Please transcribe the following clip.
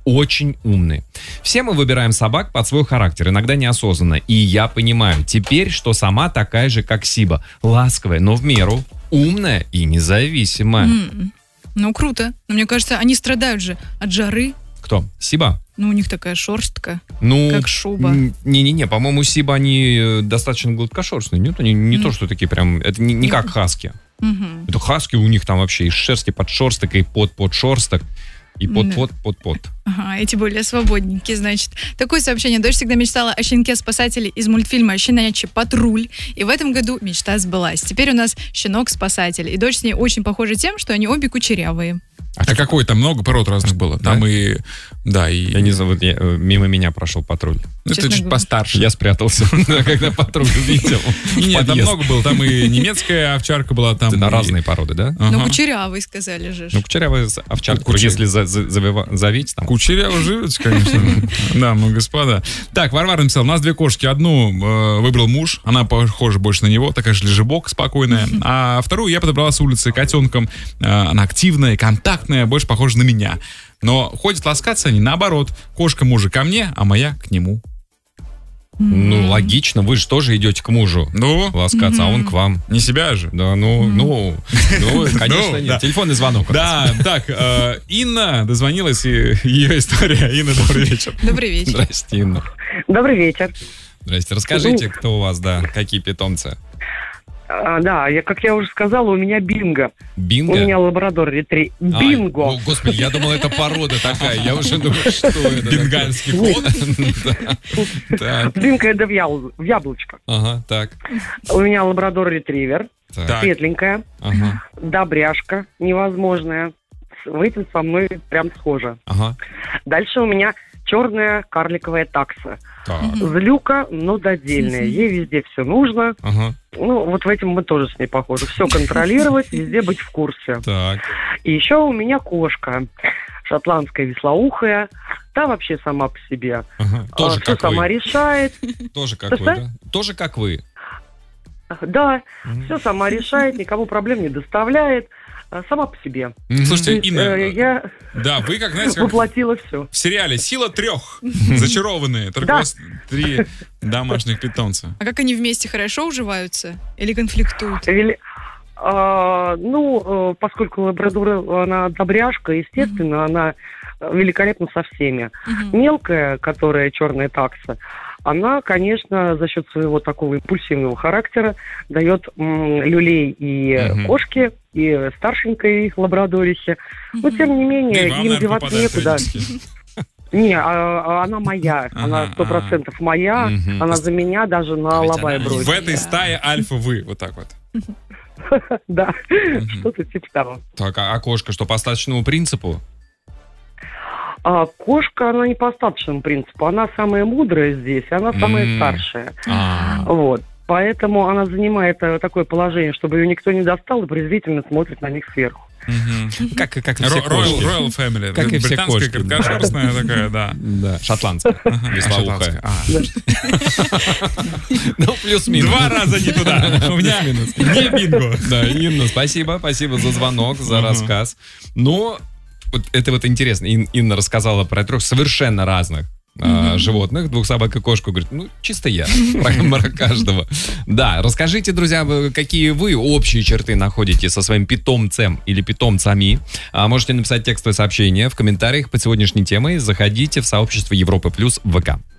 очень умные. Все мы выбираем собак под свой характер, иногда неосознанно. И я понимаю теперь, что сама такая же, как Сиба. Ласковая, но в меру. Умная и независимая. Ну, круто. Но мне кажется, они страдают же от жары. Кто? Сиба? Ну, у них такая шерстка, ну, как шуба. Не-не-не, по-моему, Сиба, они достаточно гладкошерстные. Нет, они не то, что такие прям... Это не как хаски. Это хаски у них там вообще и шерсти под шерсток, и под шерсток. И под. Ага, эти более свободненькие, значит. Такое сообщение. Дочь всегда мечтала о щенке-спасателе из мультфильма «Щенячий патруль». И в этом году мечта сбылась. Теперь у нас щенок-спасатель. И дочь с ней очень похожа тем, что они обе кучерявые. А какой? Там много пород разных было. Да? Там и... Да, и... Я не знаю, мимо меня прошел патруль. Ну, ты чуть постарше. Я спрятался, когда патруль увидел. Нет, там много было. Там и немецкая овчарка была. Там на разные породы, да? Ну, кучерявый, сказали же. Ну, кучерявая овчарка, если завить там. Кучерявый живете, конечно. Да, мы господа. Так, Варвара написала, у нас две кошки. Одну выбрал муж, она похожа больше на него, такая же лежебок, спокойная. А вторую я подобрала с улицы котенком. Она активная, контактная, больше похожа на меня. Но ходят ласкаться они наоборот. Кошка мужа ко мне, а моя к нему. Ну, логично, вы же тоже идете к мужу ласкаться, а он к вам. Не себя же. Да, конечно, нет. Телефонный звонок. Да, так, Инна дозвонилась, и ее история. Инна, добрый вечер. Добрый вечер. Здрасте, Инна. Добрый вечер. Здрасте. Расскажите, кто у вас, какие питомцы? Да, как я уже сказала, у меня бинго. Бинго? У меня лабрадор-ретривер. Бинго. О, господи, я думал, это порода такая. Я уже думаю, что это? Бенгальский кот. Бинго это в яблочко. Ага, так. У меня лабрадор-ретривер. Светленькая. Добряшка невозможная. В этом со мной прям схожа. Дальше у меня черная карликовая такса. Злюка, но додельная. Ей везде все нужно. Ну, вот в этом мы тоже с ней похожи. Все контролировать, везде быть в курсе. Так. И еще у меня кошка. Шотландская веслоухая. Та вообще сама по себе. Тоже все как сама вы. решает. Тоже как вы, да? Тоже как вы. Да, все сама решает, никому проблем не доставляет. Сама по себе. Слушайте, Инна, я вы как, знаете, воплотила все. В сериале «Сила трех». Зачарованные. Только у вас 3 домашних питомца. А как они вместе хорошо уживаются? Или конфликтуют? Поскольку лабрадор, она добряшка, естественно, она великолепна со всеми. Мелкая, которая черная такса, она, конечно, за счет своего такого импульсивного характера дает люлей и кошке, и старшенькой лабрадорихе. Но, тем не менее, им деваться некуда. Не, она моя. Она 100% моя. Она за меня даже на лобай бросит. В этой стае альфа вы, вот так вот. Да, что-то типа того. Так, а кошка что, по остаточному принципу? Кошка, она не по остаточному принципу. Она самая мудрая здесь, она самая старшая. Вот. Поэтому она занимает такое положение, чтобы ее никто не достал, и презрительно смотрит на них сверху. Как и все кошки. Royal Family. Как и все кошки. Британская, краткошерстная такая, да. Да, шотландская. Веслоухая. Ну, плюс-минус. 2 раза не туда. У меня не бинго. Да, Инна, спасибо за звонок, за рассказ. Но вот это вот интересно. Инна рассказала про 3 совершенно разных животных, 2 собак и кошку. Говорит, чисто я, про каждого. Да, расскажите, друзья, какие вы общие черты находите со своим питомцем или питомцами. Можете написать текстовое сообщение в комментариях под сегодняшней темой. Заходите в сообщество Европы Плюс в ВК.